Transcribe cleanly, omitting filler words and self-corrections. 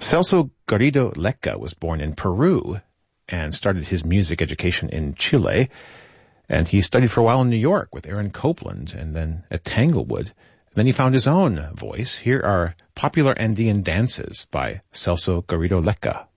Celso Garrido Lecca was born in Peru and started his music education in Chile. And he studied for a while in New York with Aaron Copland and then at Tanglewood. And then he found his own voice. Here are Popular Andean Dances by Celso Garrido Lecca.